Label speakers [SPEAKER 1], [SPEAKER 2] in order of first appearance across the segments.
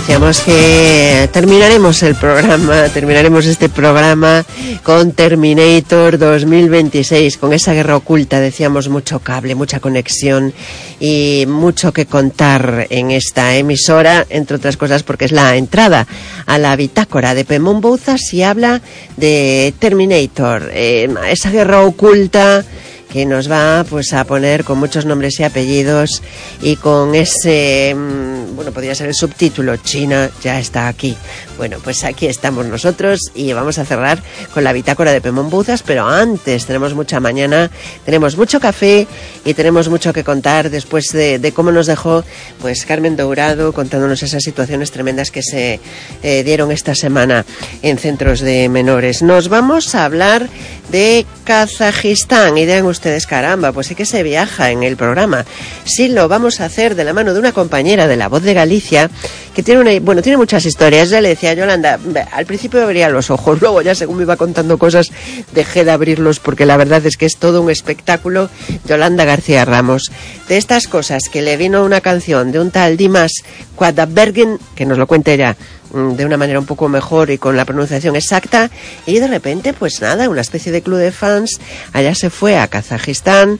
[SPEAKER 1] decíamos que terminaremos este programa con Terminator 2026, con esa guerra oculta. Decíamos mucho cable, mucha conexión y mucho que contar en esta emisora, entre otras cosas porque es la entrada a la bitácora de Pemón Bouzas y habla de Terminator, esa guerra oculta que nos va pues a poner con muchos nombres y apellidos y con ese, bueno, podría ser el subtítulo, China ya está aquí. Bueno, pues aquí estamos nosotros y vamos a cerrar con la bitácora de Pemón Bouzas, pero antes tenemos mucha mañana, tenemos mucho café y tenemos mucho que contar después de cómo nos dejó pues Carmen Dourado contándonos esas situaciones tremendas que se dieron esta semana en centros de menores. Nos vamos a hablar de Kazajistán y dirán ustedes, caramba, pues sí que se viaja en el programa. Sí, lo vamos a hacer de la mano de una compañera de La Voz de Galicia que tiene tiene muchas historias. Ya le decía a Yolanda, al principio abría los ojos, luego ya según me iba contando cosas dejé de abrirlos porque la verdad es que es todo un espectáculo. Yolanda García Ramos, de estas cosas que le vino una canción de un tal Dimas Quadabergen, que nos lo cuente ya de una manera un poco mejor y con la pronunciación exacta, y de repente pues nada, una especie de club de fans, allá se fue a Kazajistán,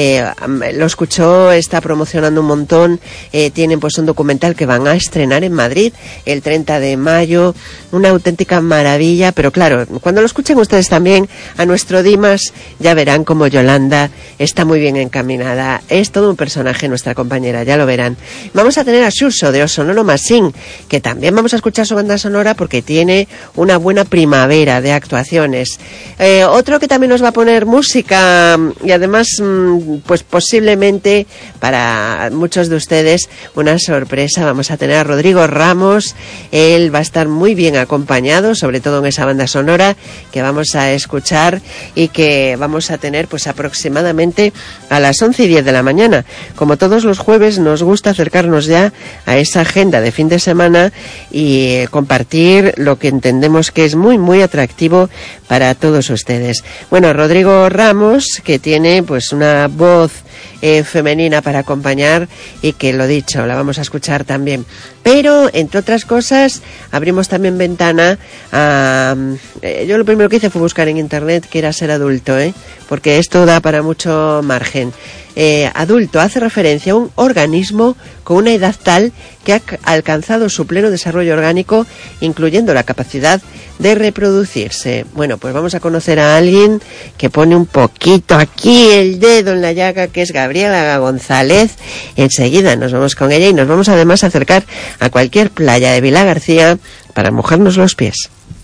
[SPEAKER 1] lo escuchó, está promocionando un montón, tienen pues un documental que van a estrenar en Madrid el 30 de mayo, una auténtica maravilla, pero claro, cuando lo escuchen ustedes también a nuestro Dimas, ya verán como Yolanda está muy bien encaminada, es todo un personaje nuestra compañera, ya lo verán. Vamos a tener a Xurxo de O Sonoro Machine, que también vamos a escuchar su banda sonora porque tiene una buena primavera de actuaciones. Otro que también nos va a poner música y además pues posiblemente para muchos de ustedes una sorpresa, vamos a tener a Rodrigo Ramos. Él va a estar muy bien acompañado, sobre todo en esa banda sonora que vamos a escuchar y que vamos a tener pues aproximadamente a las 11:10 de la mañana. Como todos los jueves nos gusta acercarnos ya a esa agenda de fin de semana y compartir lo que entendemos que es muy muy atractivo para todos ustedes. Bueno, Rodrigo Ramos, que tiene pues una voz femenina para acompañar y que lo dicho, la vamos a escuchar también. Pero, entre otras cosas, abrimos también ventana a... yo lo primero que hice fue buscar en internet qué era ser adulto, porque esto da para mucho margen. Adulto hace referencia a un organismo con una edad tal que ha alcanzado su pleno desarrollo orgánico, incluyendo la capacidad de reproducirse. Bueno, pues vamos a conocer a alguien que pone un poquito aquí el dedo en la llaga, que es Gabriela González. Enseguida nos vamos con ella y nos vamos además a acercar a cualquier playa de Vilagarcía para mojarnos los pies.